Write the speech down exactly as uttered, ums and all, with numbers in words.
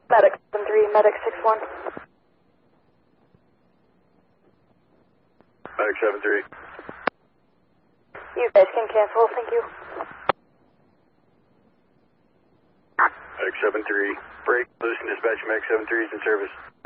Medic seven three, Medic six one. Medic seven three. You guys can cancel, thank you. Medic seven three. Break, listen, dispatch, Medic seven three is in service.